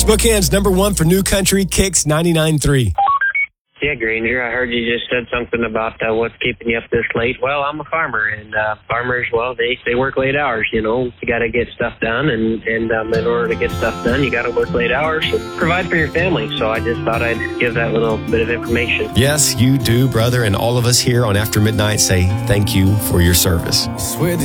Spokane's #1 for new country, Kicks 99.3. Yeah, Granger, I heard you just said something about what's keeping you up this late. Well, I'm a farmer, and farmers, well, they work late hours, you know. You got to get stuff done, and in order to get stuff done, you got to work late hours and provide for your family. So I just thought I'd give that little bit of information. Yes, you do, brother, and all of us here on After Midnight say thank you for your service.